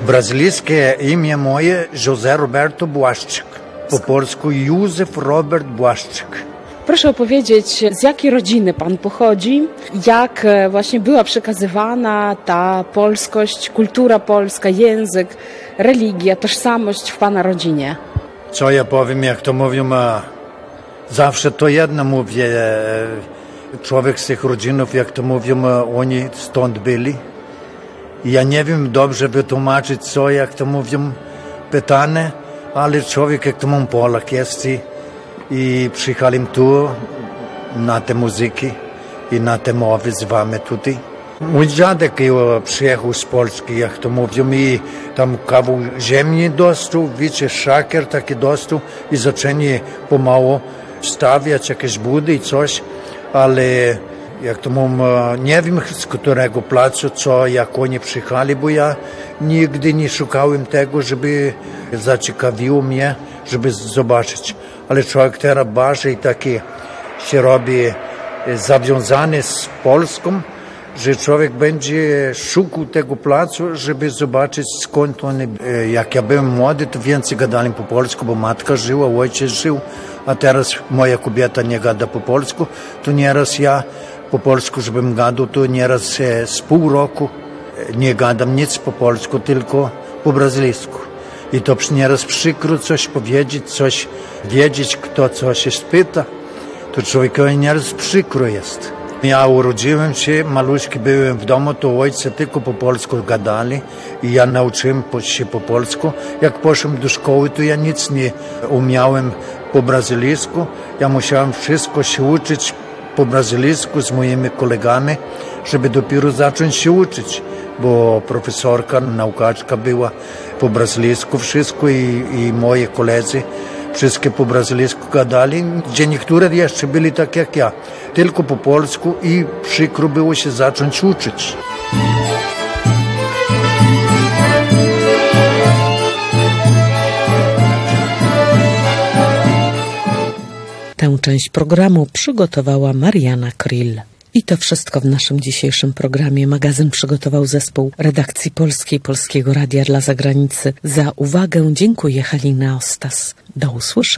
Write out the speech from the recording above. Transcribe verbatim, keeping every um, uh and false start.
Brazylijskie imię moje José Roberto Błaszczyk. Po polsku Józef Robert Błaszczyk. Proszę opowiedzieć, z jakiej rodziny pan pochodzi, jak właśnie była przekazywana ta polskość, kultura polska, język, religia, tożsamość w pana rodzinie? Co ja powiem, jak to mówią, zawsze to jedno mówię, człowiek z tych rodzinów, jak to mówią, oni stąd byli. Ja nie wiem dobrze wytłumaczyć, co, jak to mówią, pytanie, ale człowiek, jak to mówią, Polak jest i, i przyjechałem tu na te muzyki i na te mowy z wami tutaj. Mój dziadek przyjechał z Polski, jak to mówią, i tam kawał ziemi dostał, wiecie, szakier taki dostał i zaczęli pomału stawiać jakieś budy i coś, ale jak to mówią, nie wiem z którego placu, co, jak oni przyjechali, bo ja nigdy nie szukałem tego, żeby zaciekawiło mnie, żeby zobaczyć. Ale człowiek teraz bardziej taki się robi zawiązany z Polską, że człowiek będzie szukał tego placu, żeby zobaczyć skąd oni. Jak ja byłem młody, to więcej gadałem po polsku, bo matka żyła, ojciec żył, a teraz moja kobieta nie gada po polsku, to nieraz ja po polsku, żebym gadał, to nieraz z pół roku nie gadam nic po polsku, tylko po brazylijsku. I to nieraz przykro coś powiedzieć, coś wiedzieć, kto coś się spyta, to człowiekowi nieraz przykro jest. Ja urodziłem się, maluszki byłem w domu, to ojcy tylko po polsku gadali i ja nauczyłem się po polsku. Jak poszedłem do szkoły, to ja nic nie umiałem po brazylijsku. Ja musiałem wszystko się uczyć po brazylijsku z moimi kolegami, żeby dopiero zacząć się uczyć, bo profesorka, naukaczka była po brazylijsku wszystko i, i moi koledzy wszystkie po brazylijsku gadali, gdzie niektóre jeszcze byli tak jak ja, tylko po polsku i przykro było się zacząć uczyć. Tę część programu przygotowała Mariana Kryl. I to wszystko w naszym dzisiejszym programie. Magazyn przygotował zespół redakcji polskiej Polskiego Radia dla Zagranicy. Za uwagę dziękuję Halina Ostas. Do usłyszenia.